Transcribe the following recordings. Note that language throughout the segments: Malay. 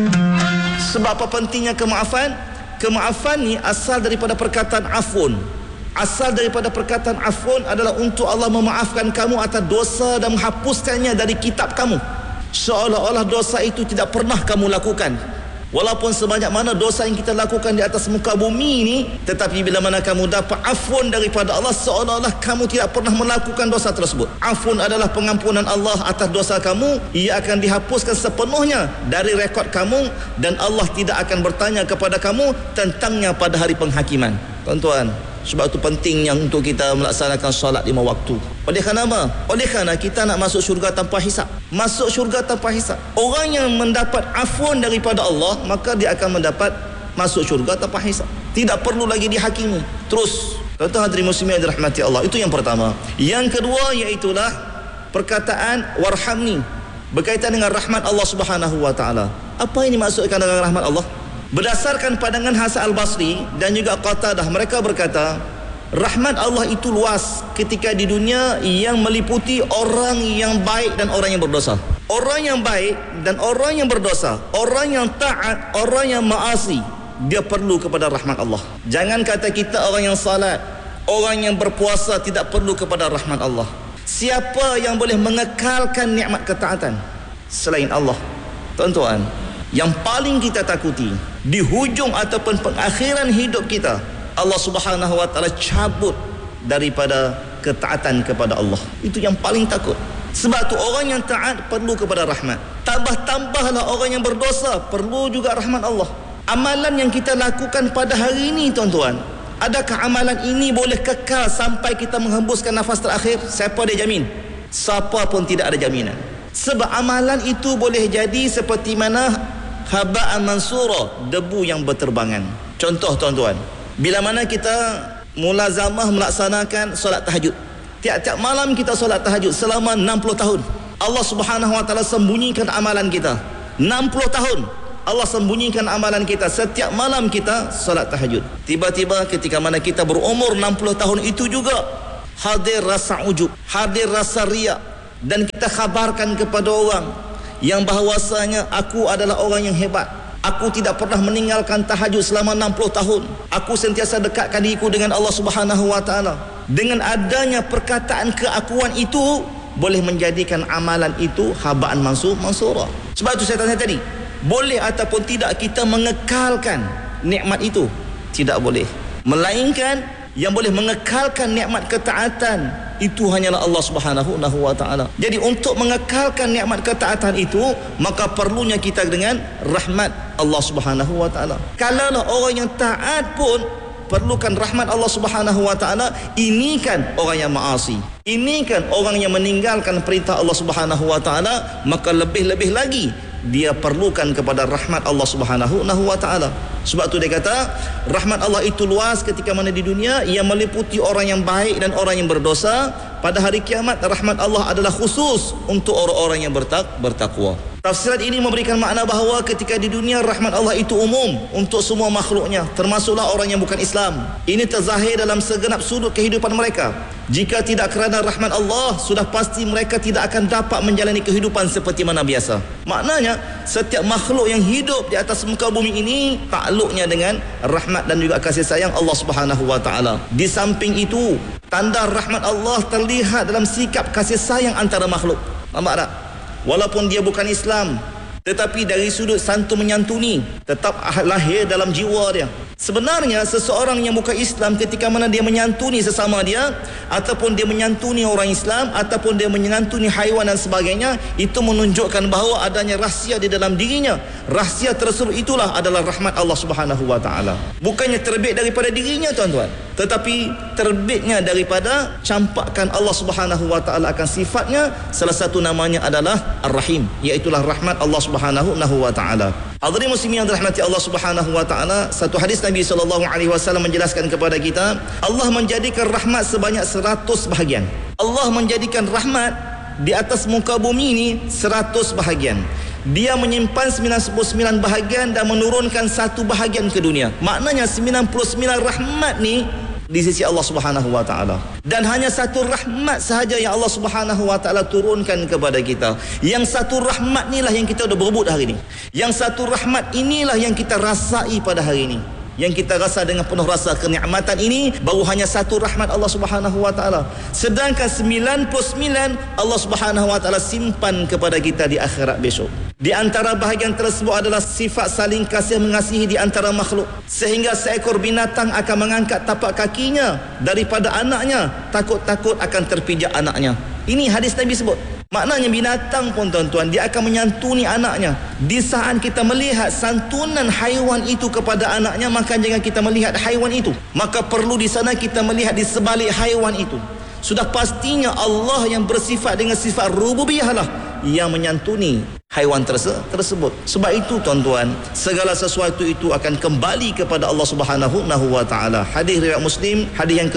Sebab apa pentingnya kemaafan? Kemaafan ni asal daripada perkataan afun. Asal daripada perkataan afun adalah untuk Allah memaafkan kamu atas dosa dan menghapuskannya dari kitab kamu, seolah-olah dosa itu tidak pernah kamu lakukan. Walaupun sebanyak mana dosa yang kita lakukan di atas muka bumi ini, tetapi bila mana kamu dapat afun daripada Allah, seolah-olah kamu tidak pernah melakukan dosa tersebut. Afun adalah pengampunan Allah atas dosa kamu. Ia akan dihapuskan sepenuhnya dari rekod kamu, dan Allah tidak akan bertanya kepada kamu tentangnya pada hari penghakiman. Tuan-tuan, sebab itu pentingnya untuk kita melaksanakan solat 5 waktu. Oleh kerana apa? Oleh kerana kita nak masuk syurga tanpa hisap. Masuk syurga tanpa hisap. Orang yang mendapat afun daripada Allah, maka dia akan mendapat masuk syurga tanpa hisap. Tidak perlu lagi dihakimi. Terus, tuan-tuan hadirin muslimin yang dirahmati Allah. Itu yang pertama. Yang kedua iaitulah perkataan warhamni, berkaitan dengan rahmat Allah Subhanahu wa taala. Apa yang dimaksudkan dengan rahmat Allah? Berdasarkan pandangan Hasan Al-Basri dan juga Qatadah, mereka berkata rahmat Allah itu luas ketika di dunia, yang meliputi orang yang baik dan orang yang berdosa. Orang yang baik dan orang yang berdosa, orang yang taat, orang yang maasi, dia perlu kepada rahmat Allah. Jangan kata kita orang yang salat, orang yang berpuasa tidak perlu kepada rahmat Allah. Siapa yang boleh mengekalkan nikmat ketaatan selain Allah? Tuan-tuan, yang paling kita takuti di hujung ataupun pengakhiran hidup kita, Allah Subhanahu wa taala cabut daripada ketaatan kepada Allah. Itu yang paling takut. Sebab tu orang yang taat perlu kepada rahmat. Tambah-tambahlah orang yang berdosa perlu juga rahmat Allah. Amalan yang kita lakukan pada hari ini, tuan-tuan, adakah amalan ini boleh kekal sampai kita menghembuskan nafas terakhir? Siapa dia jamin? Siapa pun tidak ada jaminan. Sebab amalan itu boleh jadi seperti mana haba'an mansura, debu yang berterbangan. Contoh, tuan-tuan, bila mana kita mulazamah melaksanakan solat tahajud, tiap-tiap malam kita solat tahajud selama 60 tahun, Allah Subhanahu wa taala sembunyikan amalan kita. 60 tahun Allah sembunyikan amalan kita. Setiap malam kita solat tahajud. Tiba-tiba ketika mana kita berumur 60 tahun itu juga hadir rasa ujub, hadir rasa riak, dan kita khabarkan kepada orang yang bahawasanya aku adalah orang yang hebat. Aku tidak pernah meninggalkan tahajud selama 60 tahun. Aku sentiasa dekatkan diriku dengan Allah Subhanahu wa taala. Dengan adanya perkataan keakuan itu, boleh menjadikan amalan itu haba'an mansura. Sebab itu saya tanya tadi, boleh ataupun tidak kita mengekalkan nikmat itu? Tidak boleh. Melainkan yang boleh mengekalkan nikmat ketaatan itu hanyalah Allah Subhanahu wa taala. Jadi untuk mengekalkan nikmat ketaatan itu, maka perlunya kita dengan rahmat Allah Subhanahu wa taala. Kalaulah orang yang taat pun perlukan rahmat Allah Subhanahu wa taala, ini kan orang yang maasi, ini kan orang yang meninggalkan perintah Allah Subhanahu wa taala, maka lebih-lebih lagi dia perlukan kepada rahmat Allah Subhanahu wa taala. Sebab tu dia kata rahmat Allah itu luas ketika mana di dunia, ia meliputi orang yang baik dan orang yang berdosa. Pada hari kiamat rahmat Allah adalah khusus untuk orang-orang yang bertakwa. Tafsiran ini memberikan makna bahawa ketika di dunia rahmat Allah itu umum untuk semua makhluknya, termasuklah orang yang bukan Islam. Ini terzahir dalam segenap sudut kehidupan mereka. Jika tidak kerana rahmat Allah, sudah pasti mereka tidak akan dapat menjalani kehidupan seperti mana biasa. Maknanya setiap makhluk yang hidup di atas muka bumi ini takluknya dengan rahmat dan juga kasih sayang Allah Subhanahu wa taala. Di samping itu, tanda rahmat Allah terlihat dalam sikap kasih sayang antara makhluk. Nampak tak? Walaupun dia bukan Islam, tetapi dari sudut santun menyantuni tetap lahir dalam jiwa dia. Sebenarnya seseorang yang bukan Islam, ketika mana dia menyantuni sesama dia, ataupun dia menyantuni orang Islam, ataupun dia menyantuni haiwan dan sebagainya, itu menunjukkan bahawa adanya rahsia di dalam dirinya. Rahsia tersebut itulah adalah rahmat Allah Subhanahu wa taala. Bukannya terbit daripada dirinya, tuan-tuan, tetapi terbitnya daripada campakkan Allah Subhanahu wa taala akan sifatnya. Salah satu namanya adalah Ar-Rahim, iaitulah rahmat Allah Subhanahu wa taala. Hadirin muslimin yang dirahmati Allah Subhanahu wa taala, satu hadis Nabi sallallahu alaihi wasallam menjelaskan kepada kita, Allah menjadikan rahmat sebanyak 100 bahagian. Allah menjadikan rahmat di atas muka bumi ini 100 bahagian. Dia menyimpan 99 bahagian dan menurunkan 1 bahagian ke dunia. Maknanya 99 rahmat ni di sisi Allah Subhanahu wa taala. Dan hanya satu rahmat sahaja yang Allah Subhanahu wa taala turunkan kepada kita. Yang satu rahmat inilah yang kita dah berebut hari ini. Yang satu rahmat inilah yang kita rasai pada hari ini. Yang kita rasa dengan penuh rasa kenikmatan ini baru hanya satu rahmat Allah Subhanahu wa taala. Sedangkan 99 Allah Subhanahu wa taala simpan kepada kita di akhirat besok. Di antara bahagian tersebut adalah sifat saling kasih mengasihi di antara makhluk, sehingga seekor binatang akan mengangkat tapak kakinya daripada anaknya, takut-takut akan terpijak anaknya. Ini hadis Nabi sebut. Maknanya binatang pun tuan-tuan, dia akan menyantuni anaknya. Di saat kita melihat santunan haiwan itu kepada anaknya, maka jangan kita melihat haiwan itu. Maka perlu di sana kita melihat di sebalik haiwan itu. Sudah pastinya Allah yang bersifat dengan sifat rububiyah lah yang menyantuni haiwan tersebut. Sebab itu tuan-tuan, segala sesuatu itu akan kembali kepada Allah Subhanahu wa taala. Hadis riwayat Muslim, hadis yang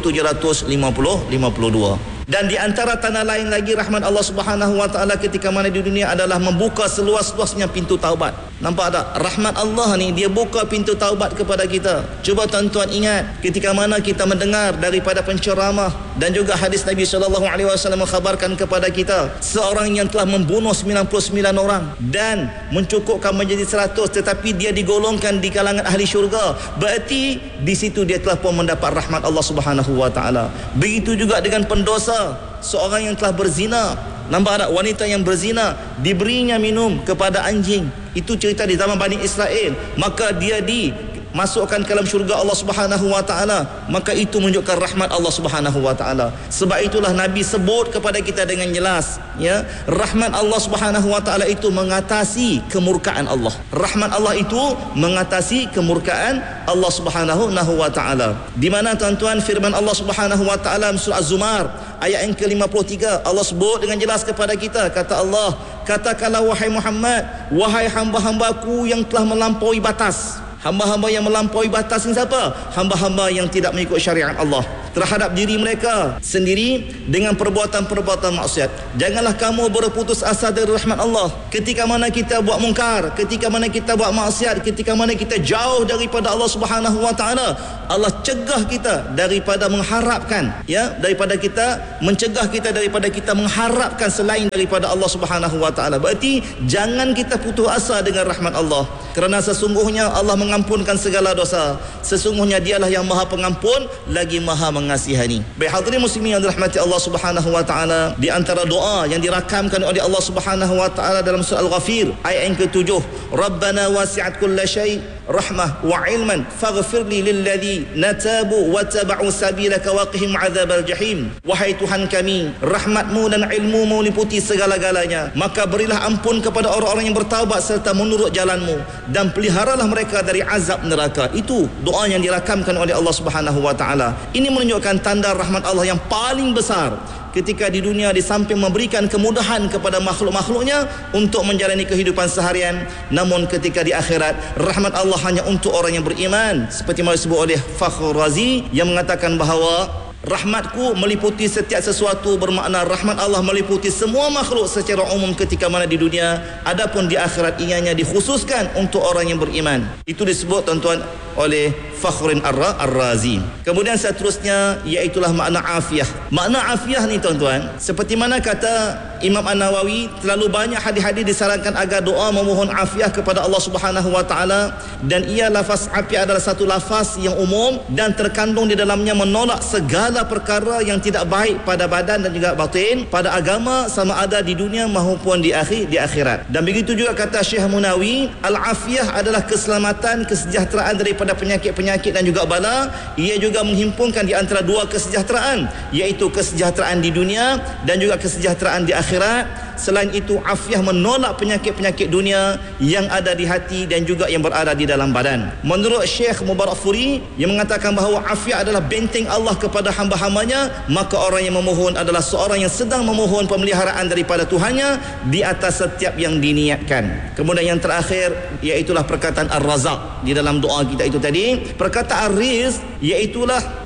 ke-2752. Dan di antara tanda lain lagi rahmat Allah Subhanahu wa taala ketika mana di dunia adalah membuka seluas-luasnya pintu taubat. Nampak tak? Rahmat Allah ni, dia buka pintu taubat kepada kita. Cuba tuan-tuan ingat ketika mana kita mendengar daripada penceramah dan juga hadis Nabi SAW mengkhabarkan kepada kita seorang yang telah membunuh 99 orang dan mencukupkan menjadi 100, tetapi dia digolongkan di kalangan ahli syurga. Berarti di situ dia telah pun mendapat rahmat Allah Subhanahu wa taala. Begitu juga dengan pendosa, seorang yang telah berzina. Nampak tak? Wanita yang berzina diberinya minum kepada anjing. Itu cerita di zaman Bani Israel. Maka dia dimasukkan ke dalam syurga Allah Subhanahu wa taala. Maka itu menunjukkan rahmat Allah Subhanahu wa taala. Sebab itulah Nabi sebut kepada kita dengan jelas, ya, rahmat Allah Subhanahu wa taala itu mengatasi kemurkaan Allah. Rahmat Allah itu mengatasi kemurkaan Allah Subhanahu wa taala. Di mana tuan-tuan firman Allah Subhanahu wa taala surah Az-Zumar ayat yang ke-53, Allah sebut dengan jelas kepada kita, kata Allah, katakanlah wahai Muhammad, wahai hamba-hambaku yang telah melampaui batas. Hamba-hamba yang melampaui batas ini siapa? Hamba-hamba yang tidak mengikut syariat Allah terhadap diri mereka sendiri dengan perbuatan-perbuatan maksiat. Janganlah kamu berputus asa dari rahmat Allah. Ketika mana kita buat mungkar, ketika mana kita buat maksiat, ketika mana kita jauh daripada Allah Subhanahu wa taala, Allah cegah kita daripada mengharapkan, ya, daripada kita mencegah kita daripada kita mengharapkan selain daripada Allah Subhanahu wa taala. Berarti jangan kita putus asa dengan rahmat Allah, kerana sesungguhnya Allah mengampunkan segala dosa. Sesungguhnya dialah yang maha pengampun lagi maha mengasihani. Baik hadirin muslimin yang dirahmati Allah Subhanahu wa taala, di antara doa yang dirakamkan oleh Allah Subhanahu wa taala dalam surah Al-Ghafir ayat yang ke-7, Rabbana wasi'at kulla syai' rahmah wa ilman faghfirli lilladzi natabu wa taba'u sabilaka wa qihim 'adzabal jahim. Wahai Tuhan kami, rahmatmu dan ilmumu meliputi segala-galanya, maka berilah ampun kepada orang-orang yang bertaubat serta menurut jalanmu, dan peliharalah mereka dari azab neraka. Itu doa yang dirakamkan oleh Allah Subhanahu wa taala. Ini menunjukkan tanda rahmat Allah yang paling besar ketika di dunia, di samping memberikan kemudahan kepada makhluk-makhluknya untuk menjalani kehidupan seharian, namun ketika di akhirat rahmat Allah hanya untuk orang yang beriman, seperti mana disebut oleh Fakhr Razi yang mengatakan bahawa rahmatku meliputi setiap sesuatu, bermakna rahmat Allah meliputi semua makhluk secara umum ketika mana di dunia, adapun di akhirat ianya dikhususkan untuk orang yang beriman. Itu disebut tuan-tuan oleh Fakhrin Ar-Razi. Kemudian seterusnya iaitulah makna afiah. Makna afiah ni tuan-tuan, seperti mana kata Imam An-Nawawi, terlalu banyak hadis-hadis disarankan agar doa memohon afiah kepada Allah Subhanahu wa taala, dan ia lafaz afiah adalah satu lafaz yang umum dan terkandung di dalamnya menolak segala perkara yang tidak baik pada badan dan juga batin, pada agama sama ada di dunia maupun di akhirat. Dan begitu juga kata Syekh Munawi, al-afiyah adalah keselamatan, kesejahteraan daripada penyakit-penyakit dan juga bala. Ia juga menghimpunkan di antara dua kesejahteraan, iaitu kesejahteraan di dunia dan juga kesejahteraan di akhirat. Selain itu, afiah menolak penyakit-penyakit dunia yang ada di hati dan juga yang berada di dalam badan. Menurut Syekh Mubarakfuri yang mengatakan bahawa afiah adalah benteng Allah kepada hamba-hambanya, maka orang yang memohon adalah seorang yang sedang memohon pemeliharaan daripada Tuhannya di atas setiap yang diniatkan. Kemudian yang terakhir iaitulah perkataan Ar-Razak di dalam doa kita itu tadi. Perkataan Rizq iaitulah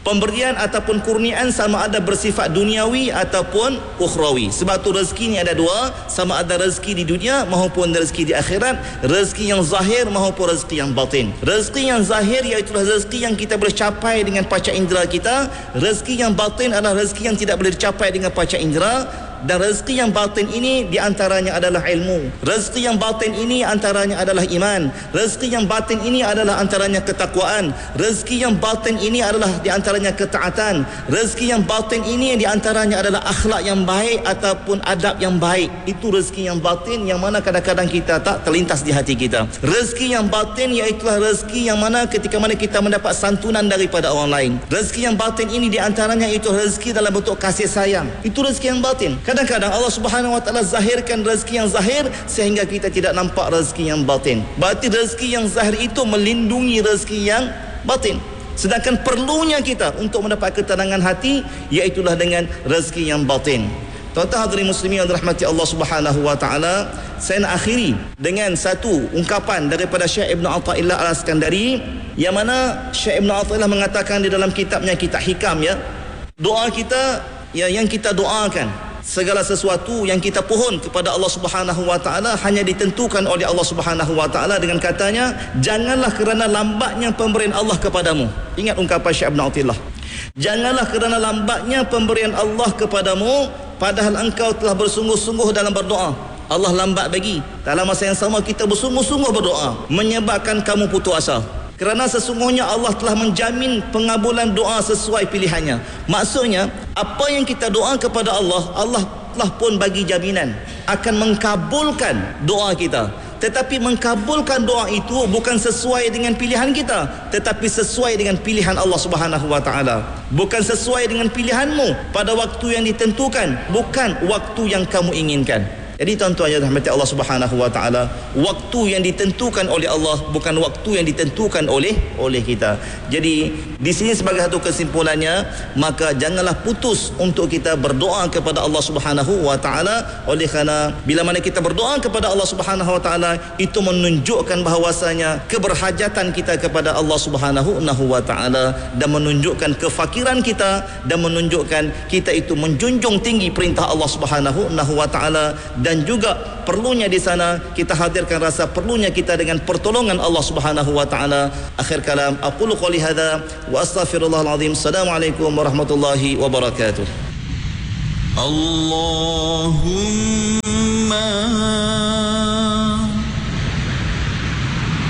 Pemberian ataupun kurniaan sama ada bersifat duniawi ataupun ukhrawi. Sebab tu rezeki ni ada dua, sama ada rezeki di dunia maupun rezeki di akhirat, rezeki yang zahir maupun rezeki yang batin. Rezeki yang zahir iaitu rezeki yang kita boleh capai dengan panca indera kita. Rezeki yang batin adalah rezeki yang tidak boleh dicapai dengan panca indera. Dan rezeki yang batin ini diantaranya adalah ilmu. Rezeki yang batin ini antaranya adalah iman. Rezeki yang batin ini adalah antaranya ketakwaan. Rezeki yang batin ini adalah diantaranya ketaatan. Rezeki yang batin ini diantaranya adalah akhlak yang baik ataupun adab yang baik. Itu rezeki yang batin yang mana kadang-kadang kita tak terlintas di hati kita. Rezeki yang batin iaitulah rezeki yang mana ketika mana kita mendapat santunan daripada orang lain. Rezeki yang batin ini diantaranya itu rezeki dalam bentuk kasih sayang. Itu rezeki yang batin. Kadang-kadang Allah Subhanahu Wa Taala zahirkan rezeki yang zahir sehingga kita tidak nampak rezeki yang batin. Berarti rezeki yang zahir itu melindungi rezeki yang batin. Sedangkan perlunya kita untuk mendapat ketenangan hati iaitulah dengan rezeki yang batin. Tuan-tuan hadirin muslimin yang dirahmati Allah Subhanahu Wa Taala, saya nak akhiri dengan satu ungkapan daripada Syekh Ibn Athaillah Al-Iskandari yang mana Syekh Ibn Athaillah mengatakan di dalam kitabnya Kitab Hikam, ya, doa kita ya, yang kita doakan, segala sesuatu yang kita pohon kepada Allah Subhanahu Wa Taala hanya ditentukan oleh Allah Subhanahu Wa Taala dengan katanya, janganlah kerana lambatnya pemberian Allah kepadamu. Ingat ungkapan Syekh Ibn Athaillah. Janganlah kerana lambatnya pemberian Allah kepadamu padahal engkau telah bersungguh-sungguh dalam berdoa, Allah lambat bagi. Dalam masa yang sama kita bersungguh-sungguh berdoa, menyebabkan kamu putus asa. Kerana sesungguhnya Allah telah menjamin pengabulan doa sesuai pilihannya. Maksudnya, apa yang kita doa kepada Allah, Allah telah pun bagi jaminan akan mengkabulkan doa kita. Tetapi mengkabulkan doa itu bukan sesuai dengan pilihan kita, tetapi sesuai dengan pilihan Allah Subhanahu Wa Taala. Bukan sesuai dengan pilihanmu pada waktu yang ditentukan, bukan waktu yang kamu inginkan. Jadi tuan-tuan yang dirahmati Allah Subhanahu Wa Taala, waktu yang ditentukan oleh Allah bukan waktu yang ditentukan oleh kita. Jadi di sini sebagai satu kesimpulannya, maka janganlah putus untuk kita berdoa kepada Allah Subhanahu Wa Taala. Oleh kerana bila mana kita berdoa kepada Allah Subhanahu Wa Taala, itu menunjukkan bahawasanya keberhajatan kita kepada Allah Subhanahu Wa Taala dan menunjukkan kefakiran kita dan menunjukkan kita itu menjunjung tinggi perintah Allah Subhanahu Wa Taala. Dan juga perlunya di sana kita hadirkan rasa perlunya kita dengan pertolongan Allah Subhanahu Wa Taala. Akhir kalam, aqulu qouli hadza wa astaghfirullahal azim. Assalamualaikum warahmatullahi wabarakatuh. Allahumma